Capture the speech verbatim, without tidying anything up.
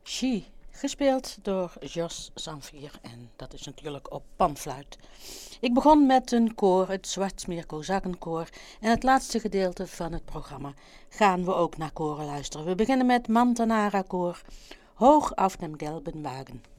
She, gespeeld door Jos Zamvier en dat is natuurlijk op panfluit. Ik begon met een koor, het Zwartsmeer Kozakenkoor, en het laatste gedeelte van het programma gaan we ook naar koren luisteren. We beginnen met Mantanara Koor, Hoog auf dem gelben Wagen.